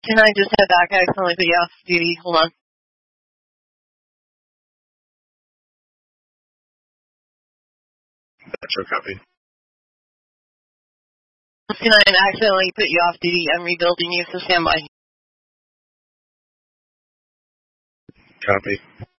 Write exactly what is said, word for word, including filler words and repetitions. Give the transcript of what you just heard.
Can I just head back? I accidentally put you off duty. Hold on. Metro copy. Can I accidentally put you off duty? I'm rebuilding you, so stand by. Copy.